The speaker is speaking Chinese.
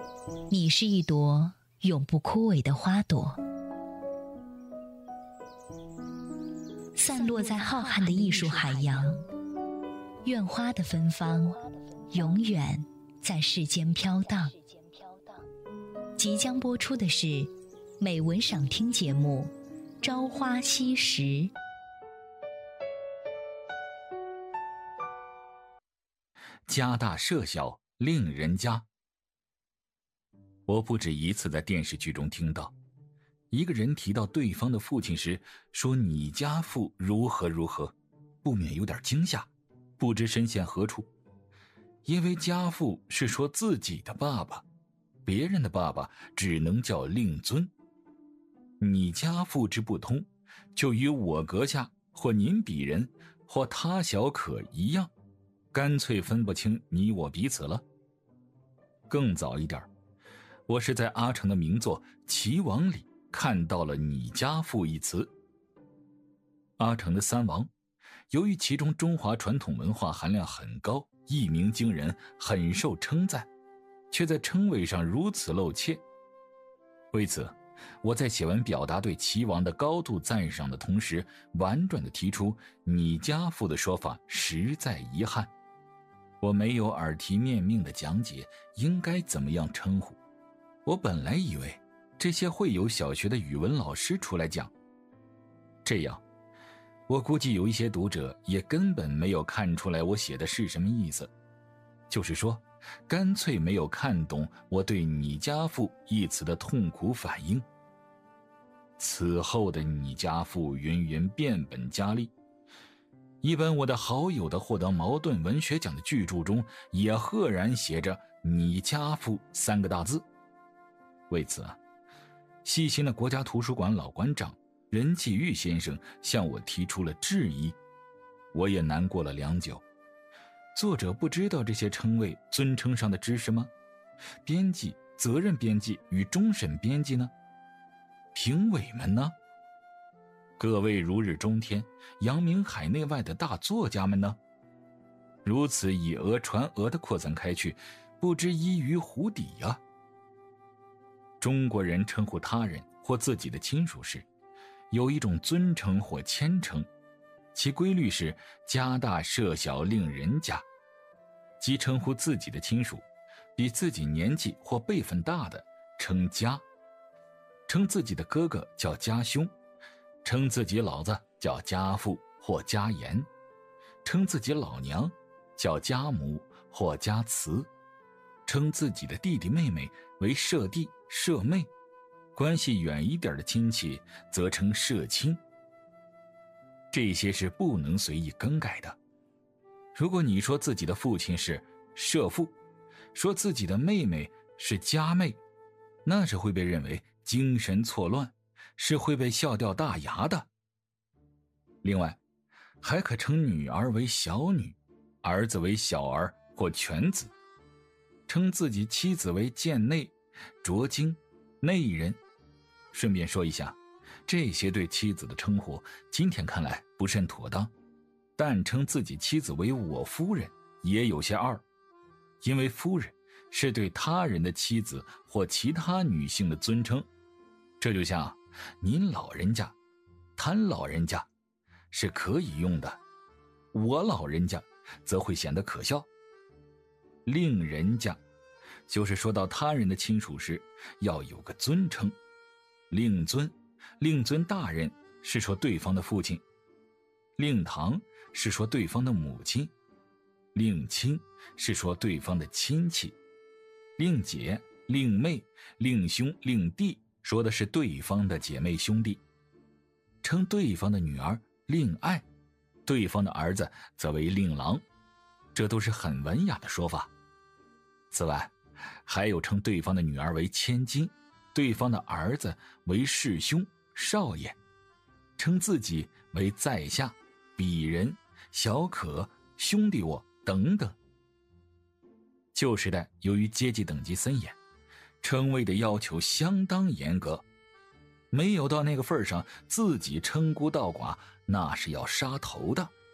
你是一朵永不枯萎的花朵，散落在浩瀚的艺术海洋。愿花的芬芳永远在世间飘荡。即将播出的是美文赏听节目《朝花夕拾》。 家大社小令人家。我不止一次在电视剧中听到，一个人提到对方的父亲时，说你家父如何如何，不免有点惊吓，不知身陷何处。因为家父是说自己的爸爸，别人的爸爸只能叫令尊。你家父之不通，就与我阁下或您鄙人或他小可一样，干脆分不清你我彼此了。更早一点，我是在阿城的名作《齐王》里看到了你家父一词。阿城的三王，由于其中中华传统文化含量很高，一鸣惊人，很受称赞，却在称谓上如此露怯。为此，我在写完表达对齐王的高度赞赏的同时，婉转地提出你家父的说法实在遗憾。我没有耳提面命地讲解应该怎么样称呼，我本来以为这些会有小学的语文老师出来讲，这样我估计有一些读者也根本没有看出来我写的是什么意思，就是说干脆没有看懂我对你家父一词的痛苦反应。此后的你家父云云变本加厉，一本我的好友的获得茅盾文学奖的巨著中也赫然写着你家父三个大字。为此细心的国家图书馆老馆长任继玉先生向我提出了质疑，我也难过了良久。作者不知道这些称谓尊称上的知识吗？编辑、责任编辑与终审编辑呢？评委们呢？各位如日中天、扬名海内外的大作家们呢？如此以讹传讹的扩散开去，不知依于湖底啊。中国人称呼他人或自己的亲属时，有一种尊称或谦称，其规律是家大社小令人家，即称呼自己的亲属，比自己年纪或辈分大的称家，称自己的哥哥叫家兄，称自己老子叫家父或家言，称自己老娘叫家母或家慈，称自己的弟弟妹妹为社弟社妹，关系远一点的亲戚则称社亲。这些是不能随意更改的。如果你说自己的父亲是社父，说自己的妹妹是家妹，那是会被认为精神错乱，是会被笑掉大牙的。另外，还可称女儿为小女，儿子为小儿或犬子，称自己妻子为贱内、拙精、内人。顺便说一下，这些对妻子的称呼今天看来不甚妥当，但称自己妻子为我夫人也有些二，因为夫人是对他人的妻子或其他女性的尊称，这就像您老人家、他老人家是可以用的，我老人家则会显得可笑。令人家就是说到他人的亲属时要有个尊称，令尊、令尊大人是说对方的父亲，令堂是说对方的母亲，令亲是说对方的亲戚，令姐、令妹、令兄、令弟说的是对方的姐妹兄弟，称对方的女儿令爱，对方的儿子则为令郎，这都是很文雅的说法。此外，还有称对方的女儿为千金，对方的儿子为世兄、少爷，称自己为在下、鄙人、小可、兄弟我等等。旧时代由于阶级等级森严，称谓的要求相当严格，没有到那个份上自己称孤道寡，那是要杀头的。